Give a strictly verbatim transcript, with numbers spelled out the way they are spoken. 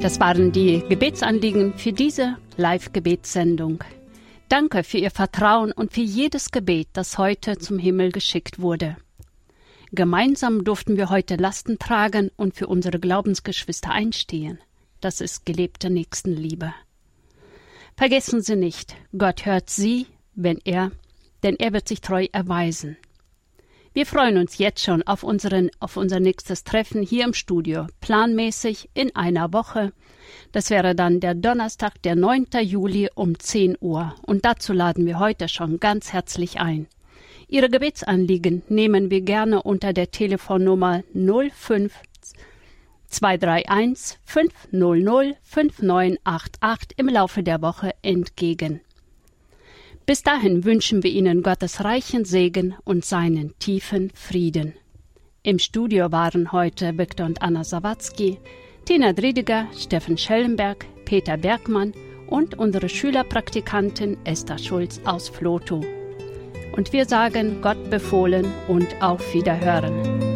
Das waren die Gebetsanliegen für diese Live-Gebetssendung. Danke für Ihr Vertrauen und für jedes Gebet, das heute zum Himmel geschickt wurde. Gemeinsam durften wir heute Lasten tragen und für unsere Glaubensgeschwister einstehen. Das ist gelebte Nächstenliebe. Vergessen Sie nicht, Gott hört Sie, wenn er, denn er wird sich treu erweisen. Wir freuen uns jetzt schon auf, unseren, auf unser nächstes Treffen hier im Studio, planmäßig in einer Woche. Das wäre dann der Donnerstag, der neunten Juli um zehn Uhr. Und dazu laden wir heute schon ganz herzlich ein. Ihre Gebetsanliegen nehmen wir gerne unter der Telefonnummer null fünf zwei drei eins fünf null null fünf neun acht acht im Laufe der Woche entgegen. Bis dahin wünschen wir Ihnen Gottes reichen Segen und seinen tiefen Frieden. Im Studio waren heute Viktor und Anna Sawatzki, Tina Driediger, Steffen Schellenberg, Peter Bergmann und unsere Schülerpraktikantin Esther Schulz aus Vlotho. Und wir sagen Gott befohlen und auf Wiederhören.